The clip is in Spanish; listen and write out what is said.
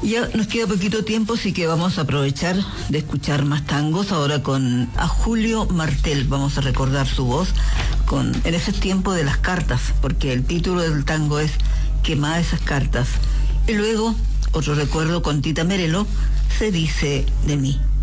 Ya nos queda poquito tiempo, así que vamos a aprovechar de escuchar más tangos. Ahora con a Julio Martel vamos a recordar su voz en ese tiempo de las cartas, porque el título del tango es Quemá esas cartas. Y luego otro recuerdo con Tita Merelo, Se dice de mí.